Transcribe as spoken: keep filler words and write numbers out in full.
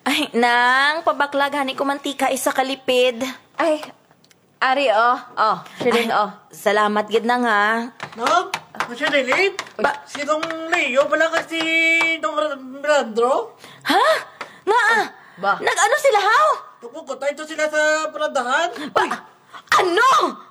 Ay, nang, pabaklag, hani ko mantika isa kalipid. Ay, Ari, oh. Oh, Shirley, Ay, oh. salamat gid na nga. Ma'am, Masya Dilip? Ba- Sinong Leo? Wala kasi Dong Brandro? Ha? Nga ah, Ba? nag-ano sila, haw? Pupukotay to sila sa paradahan. Ba, ano?